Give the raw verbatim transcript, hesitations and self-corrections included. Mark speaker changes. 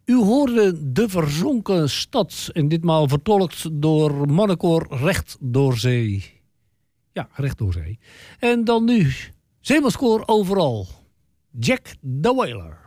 Speaker 1: U hoorde De Verzonken Stad. En ditmaal vertolkt door mannenkoor Recht door Zee. Ja, Recht door Zee. En dan nu Zeemanskoor Overal. Jack the Whaler.